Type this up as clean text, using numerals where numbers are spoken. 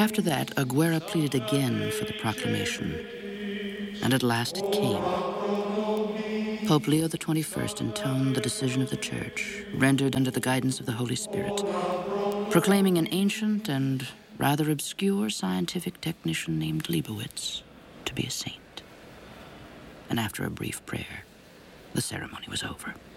After that, Aguera pleaded again for the proclamation, and at last it came. Pope Leo XXI intoned the decision of the Church, rendered under the guidance of the Holy Spirit, proclaiming an ancient and rather obscure scientific technician named Leibowitz to be a saint. And after a brief prayer, the ceremony was over.